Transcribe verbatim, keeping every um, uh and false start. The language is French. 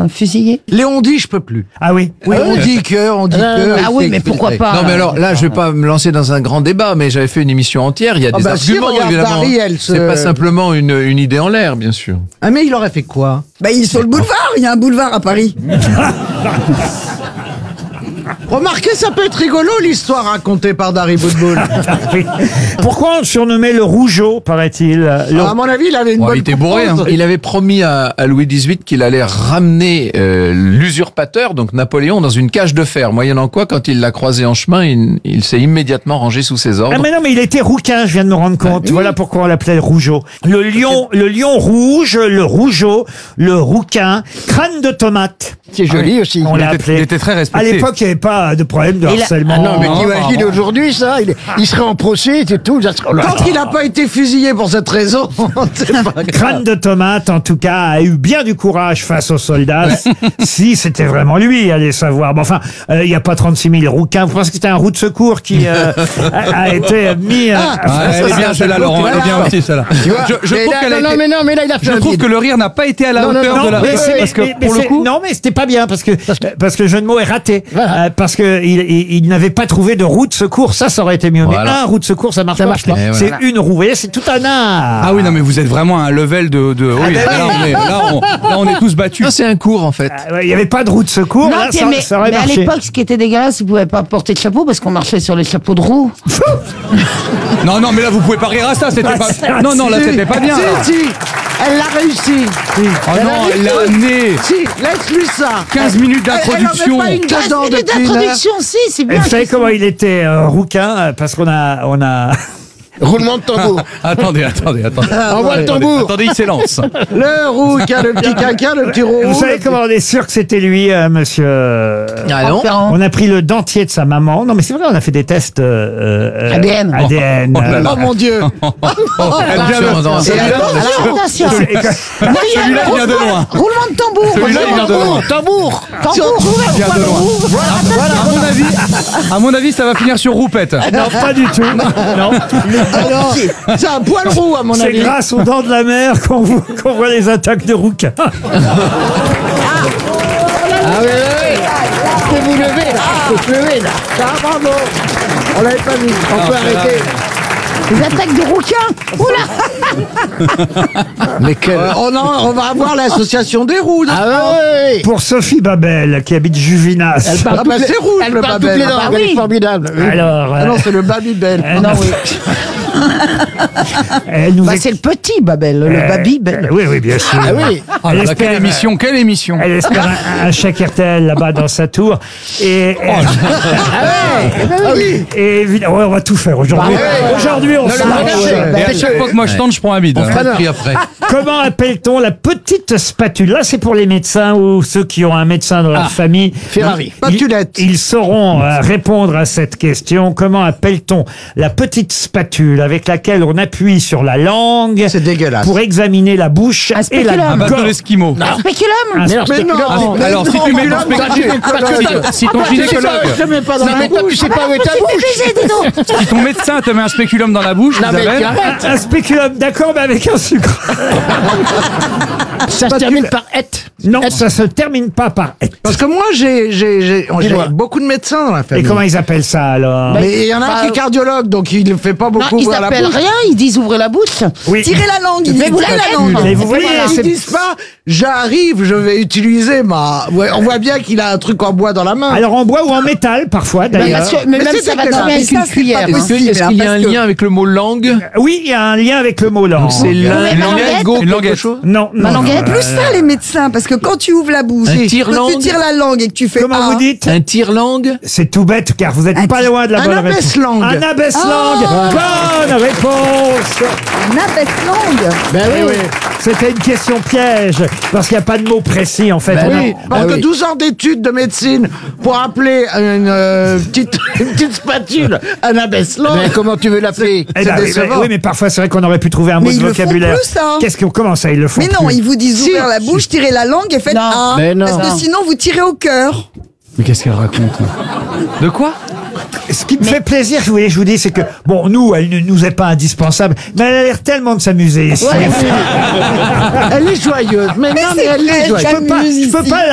un fusillé. Léon dit, je peux plus. Ah oui. Oui, on dit que, on dit que. Ah oui, mais pourquoi pas? Non mais alors là, je vais pas me lancer dans un grand débat, mais j'avais fait une émission entière. Il y a Ah des bah si, arguments regarde, évidemment. Ariel, ce- C'est pas simplement une, une idée en l'air, bien sûr. Ah mais il aurait fait quoi? Bah, il est sur le boulevard, il y a un boulevard à Paris. Remarquez, ça peut être rigolo l'histoire racontée par Dari Boudboul. Oui. Pourquoi on le surnommait le Rougeau, paraît-il? Le- À mon avis, il avait une Bon, bonne il était bourré. Hein. coupeuse. Il avait promis à, à Louis dix-huit qu'il allait ramener euh, l'usurpateur, donc Napoléon, dans une cage de fer. Moyennant quoi, quand il l'a croisé en chemin, il, il s'est immédiatement rangé sous ses ordres. Ah mais non, mais il était rouquin, je viens de me rendre compte. Voilà pourquoi on l'appelait le Rougeau. Le lion, le lion rouge, le Rougeau, le rouquin, crâne de tomate. C'est joli aussi. On Il l'a était, appelé. il était très À respecté. l'époque, il n'y avait pas de problème de Il a- harcèlement. Ah non, mais Non, t'imagines non. aujourd'hui ça, il, il serait en procès, c'est tout. Ça serait... Tant qu'il n'a pas été fusillé pour cette raison, c'est pas grave. Crâne de tomate, en tout cas, a eu bien du courage face aux soldats. Si c'était vraiment lui, allez savoir. Bon, enfin, euh, il n'y a pas trente-six mille rouquins. Vous pensez que c'était un roue de secours qui euh, a, a été mis euh, Ah, face elle à est ça. bien celle-là, Laurent, elle est bien aussi celle-là. Tu vois, Je, je mais trouve là, qu'elle a non, été- mais non, mais là, il a fait je un trouve vide. que le rire n'a pas été à la Non, non, hauteur non, de la. mais c'est- parce que mais- mais pour le c'est- coup, non, mais c'était pas bien parce que parce que le jeu de mots est raté. Voilà. Euh, parce que il, il, il n'avait pas trouvé de roue de secours. Ça, ça aurait été mieux. Voilà. Mais un roue de secours, ça marche Ça pas. marche pas. C'est- Et C'est voilà. une roue. Vous voyez, c'est tout un art. ah oui, non, mais vous êtes vraiment à un level de. de oui, là, on est, là, on, là, on est tous battus. Non, c'est un cours en fait. Ah, ouais, il n'y avait pas de roue de secours. Non, là, puis, ça, mais, ça aurait mais à marché. l'époque, ce qui était dégueulasse, ils pouvaient pas porter de chapeau parce qu'on marchait sur les chapeaux de roue. Non, non, mais là, vous pouvez pas rire à ça. C'était Ah, pas. ça, Non, non, là, Si, c'était pas bien. là. Si, si, elle l'a réussi. Oh non, elle a amené Si, laisse-lui ça. quinze minutes Elle- elle en met d'introduction. pas une dedans Ah, depuis une heure. d'introduction, si, c'est Et bien. vous savez c'est comment ça. il était euh, rouquin euh, parce qu'on a on a Roulement de tambour. Attendez, attendez, attendez. Envoie le Attendez, tambour. attendez, il s'élance. Le rouquin, le petit caca, le petit roux. Vous savez comment on est sûr que c'était lui, euh, monsieur euh, Ah non. Ferrand. On a pris le dentier de sa maman. Non, mais c'est vrai, on a fait des tests euh, euh, A D N. A D N. Oh là là. Oh mon Dieu. Elle vient de- Attention, celui-là- Alors, attention. Celui-là, il vient de loin. Roulement de tambour. Celui-là, il vient de loin. Tambour. Tambour. Il vient de loin. Voilà, à mon avis, à mon avis, ça va finir sur roupette. Non, pas du tout. Non. Alors, c'est un poil roux à mon C'est avis. grâce aux dents de la mer qu'on voit, qu'on voit les attaques de rouquins. Ah oui, oui, oui. Je peux vous lever là. Je peux se lever là. Ah, bravo. On l'avait pas vu. On peut arrêter. Les attaques de rouquins. Oula. Mais quel... on, en- on va avoir l'association des roux. Ah oui, oui, oui. Pour Sophie Babel, qui habite Juvinas. Elle parle Ah bah, toutes les- c'est rouge, elle le parle toutes Babel. les langues, Ah elle oui. est formidable. Oui. Alors, Ah euh, non, c'est le Babybel. euh, Non, oui. elle nous Bah, est- c'est le petit Babel, le euh, Babybel. Oui, oui, bien sûr. Ah oui. Oh là là, quelle émission, quelle émission. Elle espère un, un chèque R T L là-bas dans sa tour. Et, Ah oui. et évidemment, ouais, on va tout faire aujourd'hui. Bah ouais. Aujourd'hui, on Non, se le lâche. marché. Et à chaque fois que moi je tente, je prends un bide. On fera le prix après. Comment appelle-t-on la petite spatule? Là, c'est pour les médecins ou ceux qui ont un médecin dans leur Ah, famille. Ferrari. Ils, Spatulette. ils sauront euh, répondre à cette question. Comment appelle-t-on la petite spatule avec laquelle on appuie sur la langue C'est dégueulasse. pour examiner la bouche Un et la spéculum. Un bateau gorge? d'esquimaux. Un spéculum. Un Mais alors, Mais non. spéculum. Mais Alors, si non, tu mets mais ton là, spéculum, gynécologue. si ton Tu sais gynécologue, pas, Je mets pas dans Non, la mais toi, tu bouche. sais pas où est ta bouche. Baiser, dis donc. si ton médecin te met un spéculum dans la bouche, Non, mais Isabelle, tu arrêtes. Un spéculum, d'accord, mais avec un sucre. Ça se termine par et. Non, ça se termine pas par et. Parce que moi, j'ai j'ai- j'ai- j'ai Dis-moi. beaucoup de médecins dans la Et famille. comment ils appellent ça alors? Mais il y en a un Bah, qui est cardiologue, donc il ne fait pas Non, beaucoup ils ouvrir la s'appellent bouche. rien, ils disent ouvrez la bouche. Oui. Tirez la langue. Il dit Mais vous tirez la l'avez langue. dit. Mais vous voyez, Ils c'est- disent pas, j'arrive, je vais utiliser ma... Ouais, on voit bien qu'il a un truc en bois dans la main. alors en bois ou en métal parfois Mais, d'ailleurs. parce que- mais Mais même c'est ça va dégueulasse. tomber avec Mais une ça, c'est cuillère. pas hein. Est-ce que- possible, est-ce hein, qu'il y a parce un que- lien avec le mot langue? Oui, il y a un lien avec le mot langue. C'est Mais l'un- ma une languette lingot, Une quelque languette. chose? Non, non. Ma languette. non, Plus ça, les médecins, parce que quand tu ouvres la bouche, Un quand tu tire-langue. tires la langue et que tu fais Comment ah, vous dites? Un tire-langue? C'est tout bête car vous êtes Un pas ti- loin de la un bonne réponse. abaisse-langue. Un abaisse-langue. Bonne réponse. un abaisse-langue. Ben oui, oui. C'était une question piège parce qu'il n'y a pas de mot précis en fait. Ben On a- oui, parce Ah que oui. douze ans d'études de médecine pour appeler une, euh, petite, une petite spatule un abaisse-langue. Mais comment tu veux l'appeler? Eh ben, oui, décevant. mais, oui, mais parfois c'est vrai qu'on aurait pu trouver un mot Mais de ils le font vocabulaire. plus, ça. Qu'est-ce que comment ça ils le font Mais non, plus ils vous disent Si. ouvrir la bouche, tirez la langue et faites Non. ah. Mais non. Parce que Non. sinon, vous tirez au cœur. Mais qu'est-ce qu'elle raconte là De quoi Ce qui me fait plaisir, je voulais, je vous dis, c'est que bon, nous, elle ne nous est pas indispensable, mais elle a l'air tellement de s'amuser ici. Elle est joyeuse. Mais non, mais elle est vrai, joyeuse. Je peux pas, je peux pas